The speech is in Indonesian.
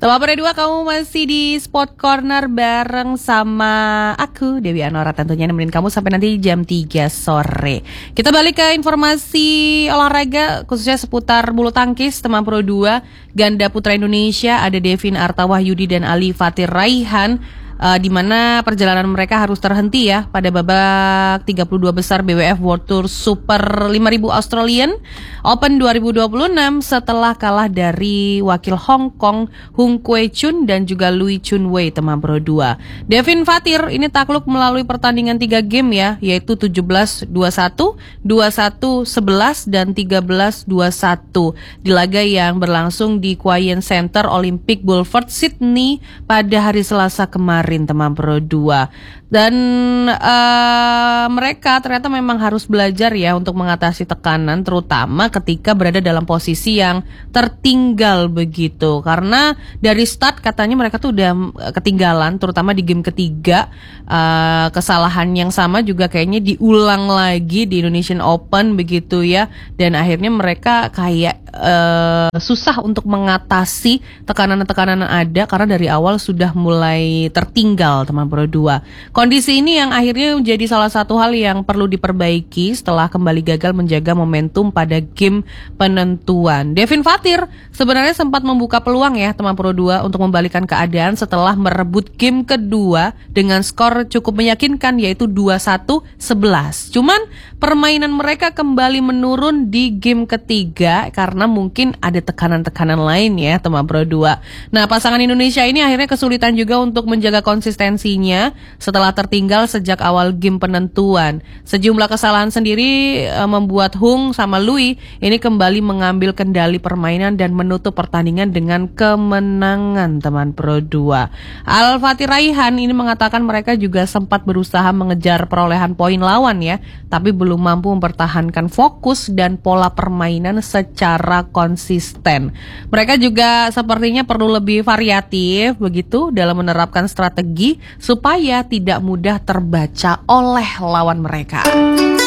Teman Pada 2, kamu masih di Sport Corner bareng sama aku, Dewi Anora, tentunya nemenin kamu sampai nanti jam 3 sore. Kita balik ke informasi olahraga, khususnya seputar bulu tangkis. Teman Pro 2, ganda putra Indonesia ada Devin Artawahyudi dan Ali Fatir Raihan, di mana perjalanan mereka harus terhenti ya pada babak 32 besar BWF World Tour Super 5000 Australian Open 2026 setelah kalah dari wakil Hong Kong Hung Kwei Chun dan juga Lui Chun Wei, teman Pro 2. Devin Fatir ini takluk melalui pertandingan 3 game ya, yaitu 17-21, 21-11 dan 13-21 di laga yang berlangsung di Quyen Center Olympic Boulevard Sydney pada hari Selasa kemarin, teman Pro 2. Dan mereka ternyata memang harus belajar ya untuk mengatasi tekanan, terutama ketika berada dalam posisi yang tertinggal begitu. Karena dari start katanya mereka tuh udah ketinggalan, terutama di game ketiga. Kesalahan yang sama juga kayaknya diulang lagi di Indonesian Open begitu ya. Dan akhirnya mereka kayak susah untuk mengatasi tekanan-tekanan yang ada karena dari awal sudah mulai tertinggal, teman Pro 2. Kondisi ini yang akhirnya menjadi salah satu hal yang perlu diperbaiki setelah kembali gagal menjaga momentum pada game penentuan. Devin Fatir sebenarnya sempat membuka peluang ya, teman Pro 2, untuk membalikkan keadaan setelah merebut game kedua dengan skor cukup meyakinkan, yaitu 21-11. Cuman permainan mereka kembali menurun di game ketiga karena mungkin ada tekanan-tekanan lain ya, teman Pro 2. Nah, pasangan Indonesia ini akhirnya kesulitan juga untuk menjaga konsistensinya setelah tertinggal sejak awal game penentuan. Sejumlah kesalahan sendiri membuat Hung sama Lui ini kembali mengambil kendali permainan dan menutup pertandingan dengan kemenangan, teman Pro 2. Al Fatir Raihan ini mengatakan mereka juga sempat berusaha mengejar perolehan poin lawan ya, tapi belum mampu mempertahankan fokus dan pola permainan secara konsisten. Mereka juga sepertinya perlu lebih variatif begitu dalam menerapkan strategi supaya tidak mudah terbaca oleh lawan mereka.